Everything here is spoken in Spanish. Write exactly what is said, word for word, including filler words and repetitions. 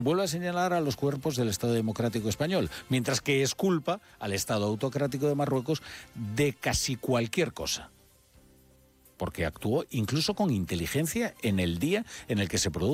Vuelve a señalar a los cuerpos del Estado Democrático Español, mientras que exculpa al Estado autocrático de Marruecos de casi cualquier cosa. Porque actuó incluso con inteligencia en el día en el que se produjo